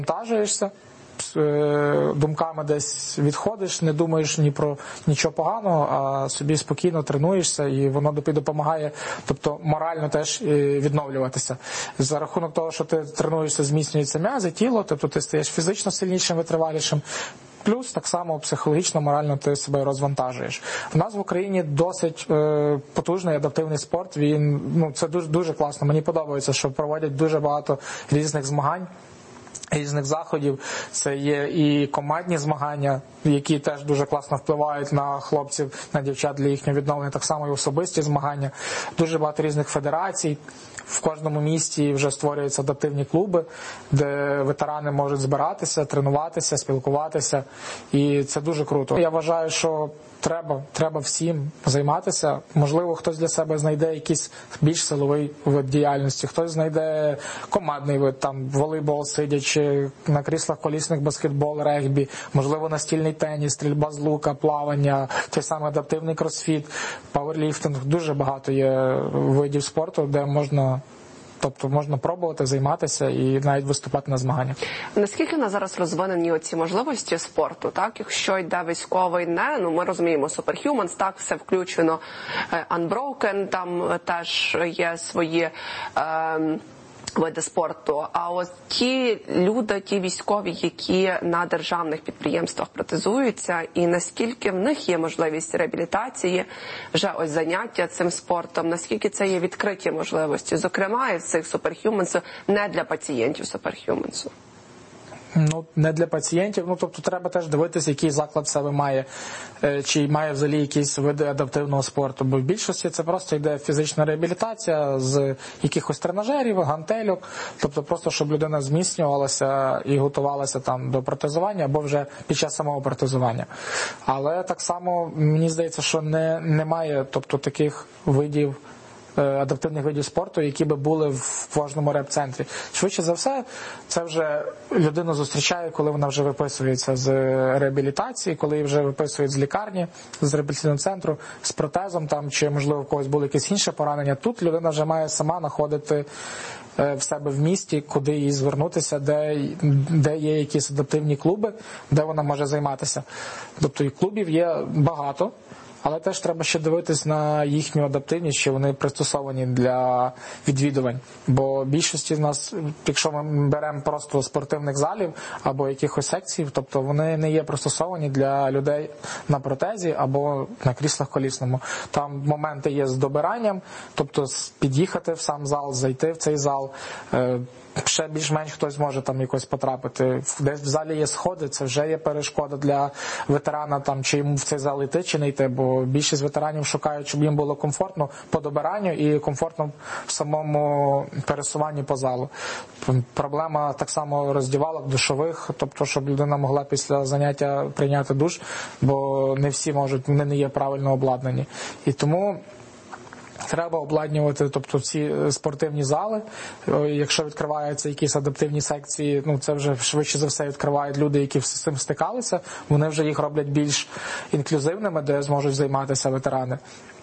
розвантажуєшся, думками десь відходиш, не думаєш ні про нічого поганого, а собі спокійно тренуєшся, і воно тобі допомагає, тобто морально теж відновлюватися. За рахунок того, що ти тренуєшся, зміцнюються м'язи, тіло, тобто ти стаєш фізично сильнішим, витривалішим. Плюс так само психологічно, морально ти себе розвантажуєш. У нас в Україні досить потужний адаптивний спорт. Це дуже, дуже класно. Мені подобається, що проводять дуже багато різних змагань, різних заходів. Це є і командні змагання, які теж дуже класно впливають на хлопців, на дівчат для їхнього відновлення, так само і особисті змагання. Дуже багато різних федерацій. В кожному місті вже створюються адаптивні клуби, де ветерани можуть збиратися, тренуватися, спілкуватися. І це дуже круто. Я вважаю, що треба всім займатися. Можливо, хтось для себе знайде якийсь більш силовий вид діяльності, хтось знайде командний вид, там волейбол сидячи, на кріслах колісних баскетбол, регбі, можливо, настільний теніс, стрільба з лука, плавання, той самий адаптивний кросфіт, пауерліфтинг. Дуже багато є видів спорту, де можна пробувати, займатися і навіть виступати на змаганнях. Наскільки на зараз розвинені оці можливості спорту, так? Якщо йде військовий, ми розуміємо, Superhumans, так, все включено, Unbroken, там теж є свої види спорту. А ось ті люди, ті військові, які на державних підприємствах протезуються, і наскільки в них є можливість реабілітації, вже ось заняття цим спортом, наскільки це є відкриті можливості, зокрема і в цих Superhumans, не для пацієнтів Superhumans? Не для пацієнтів. Тобто треба теж дивитися, який заклад в себе має, чи має взагалі якісь види адаптивного спорту. Бо в більшості це просто йде фізична реабілітація з якихось тренажерів, гантельок. Тобто просто, щоб людина зміцнювалася і готувалася там до протезування або вже під час самого протезування. Але так само, мені здається, що немає таких видів, адаптивних видів спорту, які би були в кожному реп-центрі. Швидше за все, це вже людину зустрічає, коли вона вже виписується з реабілітації, коли її вже виписують з лікарні, з реабілітаційного центру, з протезом, там, чи, можливо, в когось було якесь інше поранення. Тут людина вже має сама знаходити в себе в місті, куди їй звернутися, де є якісь адаптивні клуби, де вона може займатися. Тобто і клубів є багато, але теж треба ще дивитись на їхню адаптивність, що вони пристосовані для відвідувань. Бо більшості з нас, якщо ми беремо просто спортивних залів або якихось секцій, тобто вони не є пристосовані для людей на протезі або на кріслах колісному. Там моменти є з добиранням, тобто під'їхати в сам зал, зайти в цей зал, ще більш-менш хтось може там якось потрапити. Десь в залі є сходи, це вже є перешкода для ветерана, там, чи йому в цей зал йти, чи не йти, бо більшість ветеранів шукають, щоб їм було комфортно по добиранню і комфортно в самому пересуванні по залу. Проблема так само роздівалок, душових, тобто, щоб людина могла після заняття прийняти душ, бо не всі можуть, вони не є правильно обладнані. І тому треба обладнювати, тобто, ці спортивні зали. Якщо відкриваються якісь адаптивні секції, це вже швидше за все відкривають люди, які з цим стикалися. Вони вже їх роблять більш інклюзивними, де зможуть займатися ветерани.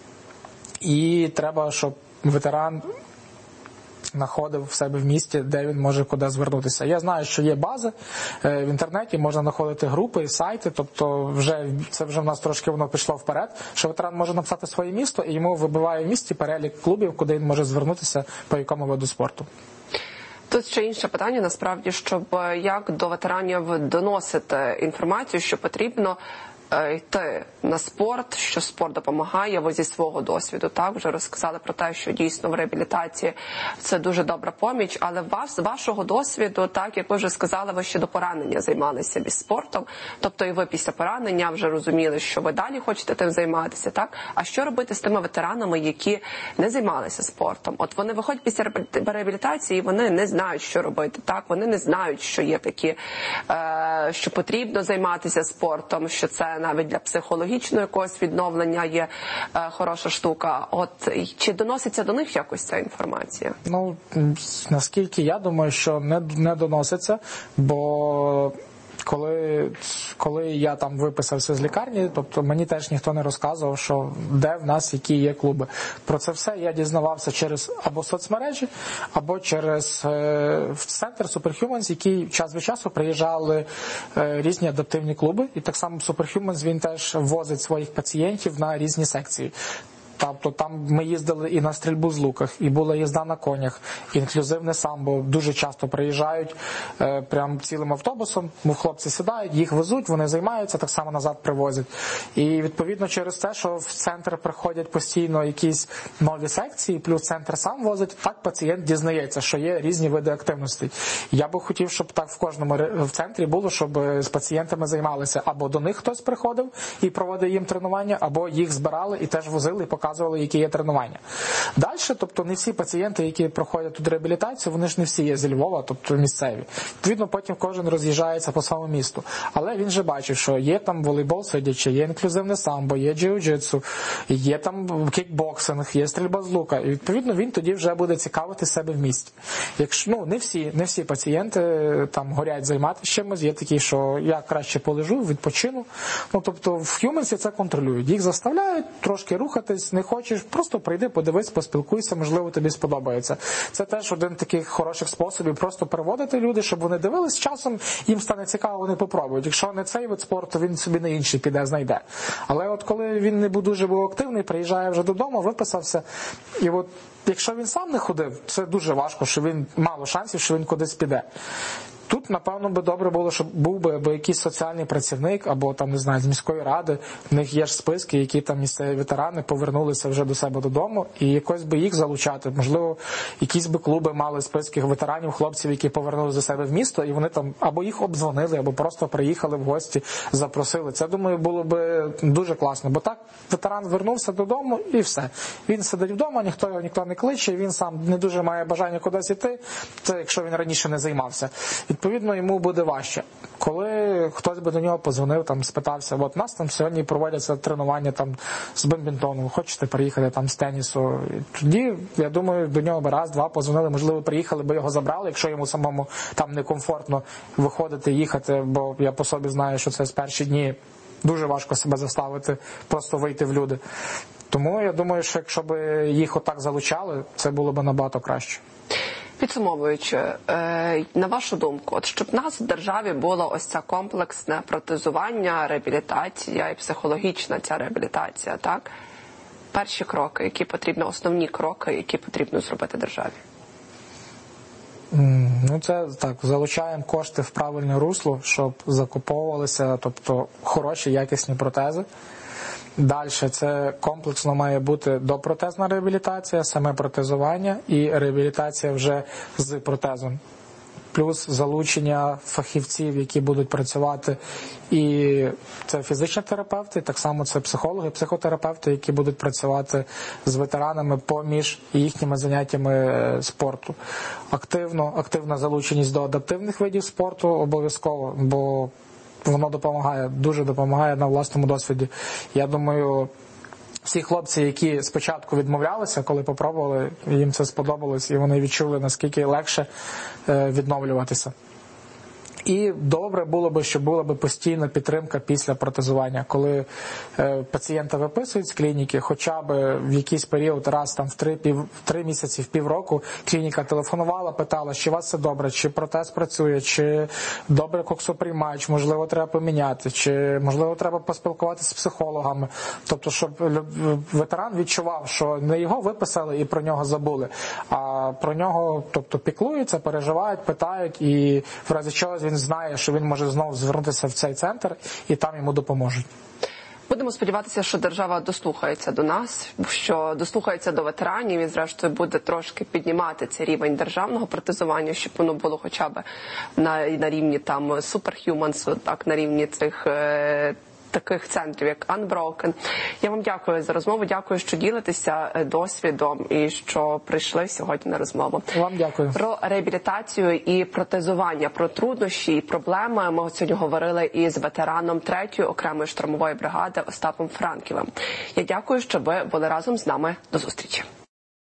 І треба, щоб ветеран знаходив в себе в місті, де він може куди звернутися. Я знаю, що є бази в інтернеті, можна знаходити групи, сайти, тобто це вже в нас трошки воно пішло вперед, що ветеран може написати своє місто і йому вибиває в місті перелік клубів, куди він може звернутися по якому виду спорту. Тут ще інше питання, насправді, щоб як до ветеранів доносити інформацію, що потрібно йти на спорт, що спорт допомагає, ви зі свого досвіду, так, вже розказали про те, що дійсно в реабілітації це дуже добра поміч, але з вашого досвіду, так, як ви вже сказали, ви ще до поранення займалися спортом, тобто і ви після поранення вже розуміли, що ви далі хочете тим займатися, так, а що робити з тими ветеранами, які не займалися спортом? От вони виходять після реабілітації, і вони не знають, що робити, так, вони не знають, що є такі, що потрібно займатися спортом, що це навіть для психологічного якогось відновлення є хороша штука. От чи доноситься до них якось ця інформація? Наскільки я думаю, що не доноситься, бо коли я там виписався з лікарні, тобто мені теж ніхто не розказував, що де в нас які є клуби. Про це все я дізнавався через або соцмережі, або через центр Superhumans, який час від часу приїжджали різні адаптивні клуби. І так само Superhumans, він теж возить своїх пацієнтів на різні секції. Тобто там ми їздили і на стрільбу з луках, і була їзда на конях, інклюзивне самбо. Дуже часто приїжджають прям цілим автобусом, хлопці сідають, їх везуть, вони займаються, так само назад привозять. І відповідно через те, що в центр приходять постійно якісь нові секції, плюс центр сам возить, так пацієнт дізнається, що є різні види активностей. Я би хотів, щоб так в кожному в центрі було, щоб з пацієнтами займалися. Або до них хтось приходив і проводив їм тренування, або їх збирали і теж возили і показували, які є тренування. Далі, тобто не всі пацієнти, які проходять тут реабілітацію, вони ж не всі є зі Львова, тобто місцеві. Відповідно, потім кожен роз'їжджається по своєму місту. Але він же бачить, що є там волейбол сидячий, є інклюзивне самбо, є джиу-джитсу, є там кікбоксинг, є стрільба з лука. І відповідно він тоді вже буде цікавити себе в місті. Якщо, не всі пацієнти там горять займатися чимось, є такі, що я краще полежу, відпочину. Тобто в Humans це контролюють. Їх заставляють трошки рухатись, не хочеш, просто прийди, подивись, поспілкуйся, можливо, тобі сподобається. Це теж один з таких хороших способів просто приводити люди, щоб вони дивились, часом їм стане цікаво, вони попробують. Якщо не цей вид спорту, він собі на інший піде, знайде. Але от коли він не дуже був активний, приїжджає вже додому, виписався, і от якщо він сам не ходив, це дуже важко, що він мало шансів, що він кудись піде. Тут, напевно, би добре було, щоб був би або якийсь соціальний працівник, або там, не знаю, з міської ради. В них є ж списки, які там місцеві ветерани повернулися вже до себе додому, і якось би їх залучати. Можливо, якісь би клуби мали списки ветеранів, хлопців, які повернулися до себе в місто, і вони там або їх обдзвонили, або просто приїхали в гості, запросили. Це, думаю, було би дуже класно. Бо так ветеран вернувся додому і все. Він сидить вдома, ніхто його не кличе, він сам не дуже має бажання кудись іти, це якщо він раніше не займався. Відповідно, йому буде важче. Коли хтось би до нього подзвонив, там, спитався, от нас там сьогодні проводяться тренування там, з бадмінтону, хочете приїхати там з тенісу. І тоді, я думаю, до нього би раз-два подзвонили, можливо, приїхали би його забрали, якщо йому самому там некомфортно виходити, їхати, бо я по собі знаю, що це з перші дні дуже важко себе заставити, просто вийти в люди. Тому я думаю, що якщо б їх отак залучали, це було б набагато краще. Підсумовуючи, на вашу думку, от щоб в нас в державі було ось це комплексне протезування, реабілітація і психологічна ця реабілітація, так? Перші кроки, які потрібно, основні кроки, які потрібно зробити державі? Це так, залучаємо кошти в правильне русло, щоб закуповувалися, тобто хороші, якісні протези. Далі це комплексно має бути допротезна реабілітація, саме протезування і реабілітація вже з протезом. Плюс залучення фахівців, які будуть працювати, і це фізичні терапевти, так само це психологи, психотерапевти, які будуть працювати з ветеранами поміж їхніми заняттями спорту. Активна залученість до адаптивних видів спорту обов'язково, бо воно допомагає, дуже допомагає на власному досвіді. Я думаю, всі хлопці, які спочатку відмовлялися, коли попробували, їм це сподобалось, і вони відчули, наскільки легше відновлюватися. І добре було б, щоб була б постійна підтримка після протезування, коли пацієнта виписують з клініки, хоча б в якийсь період, раз там в 3 місяці, в півроку, клініка телефонувала, питала, чи у вас все добре, чи протез працює, чи добре коксоприймач, можливо, треба поміняти, чи, можливо, треба поспілкуватися з психологами. Тобто, щоб ветеран відчував, що не його виписали і про нього забули, а про нього, тобто, піклуються, переживають, питають, і в разі чогось він знає, що він може знову звернутися в цей центр і там йому допоможуть. Будемо сподіватися, що держава дослухається до нас, що дослухається до ветеранів і, зрештою, буде трошки піднімати цей рівень державного протезування, щоб воно було хоча б на рівні там Superhumans, так, на рівні цих таких центрів, як Unbroken. Я вам дякую за розмову, дякую, що ділитеся досвідом і що прийшли сьогодні на розмову. Вам дякую. Про реабілітацію і протезування, про труднощі і проблеми ми сьогодні говорили із ветераном 3-ї окремої штурмової бригади Остапом Франківим. Я дякую, що ви були разом з нами. До зустрічі.